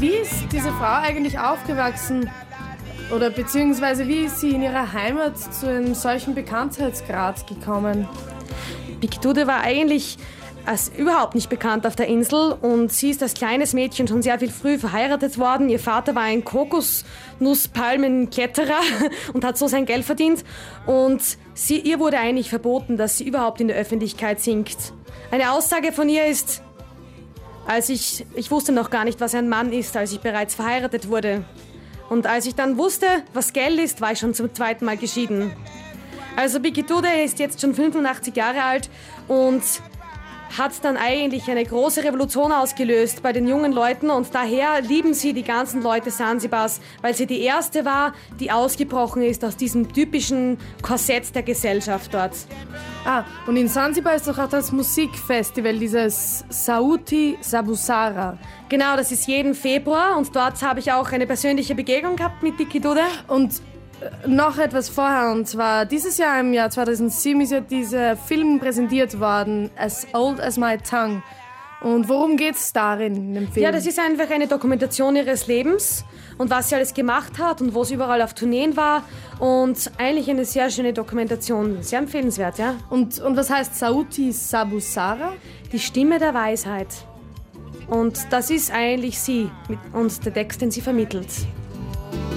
Wie ist diese Frau eigentlich aufgewachsen? Oder beziehungsweise wie ist sie in ihrer Heimat zu einem solchen Bekanntheitsgrad gekommen? Bikitude war eigentlich überhaupt nicht bekannt auf der Insel und sie ist als kleines Mädchen schon sehr viel früh verheiratet worden. Ihr Vater war ein Kokosnusspalmenkletterer und hat so sein Geld verdient. Und ihr wurde eigentlich verboten, dass sie überhaupt in der Öffentlichkeit singt. Eine Aussage von ihr ist, ich wusste noch gar nicht, was ein Mann ist, als ich bereits verheiratet wurde. Und als ich dann wusste, was Geld ist, war ich schon zum zweiten Mal geschieden. Also Bikitude ist jetzt schon 85 Jahre alt und hat dann eigentlich eine große Revolution ausgelöst bei den jungen Leuten und daher lieben sie die ganzen Leute Sansibars, weil sie die erste war, die ausgebrochen ist aus diesem typischen Korsett der Gesellschaft dort. Und in Sansibar ist doch auch das Musikfestival, dieses Sauti Za Busara. Genau, das ist jeden Februar und dort habe ich auch eine persönliche Begegnung gehabt mit Bikitude. Und noch etwas vorher, und zwar dieses Jahr im Jahr 2007 ist ja dieser Film präsentiert worden, As Old As My Tongue. Und worum geht's darin in dem Film? Ja, das ist einfach eine Dokumentation ihres Lebens und was sie alles gemacht hat und wo sie überall auf Tourneen war und eigentlich eine sehr schöne Dokumentation, sehr empfehlenswert, ja. Und was heißt Sauti Za Busara? Die Stimme der Weisheit. Und das ist eigentlich sie und der Text, den sie vermittelt.